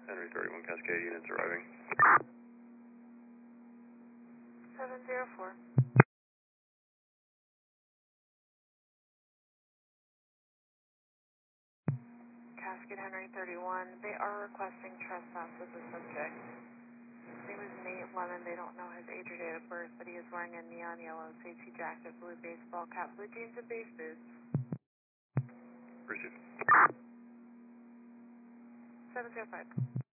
Henry 31 Cascade units arriving. 704. Cascade Henry 31, they are requesting trespass with the subject. His name is Nate Lemon. They don't know his age or date of birth, but he is wearing a neon yellow safety jacket, blue baseball cap, blue jeans, and base boots. Received. 705.